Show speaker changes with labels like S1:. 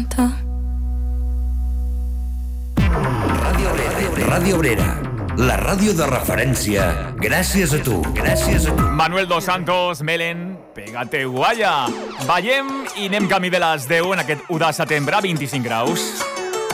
S1: Ràdio Obrera, la ràdio de referència, gràcies a tu.
S2: Manuel Dos Santos, Melen, Pégate Guaya. Ballem i anem camí de les 10 en aquest 1 de setembre, 25 graus.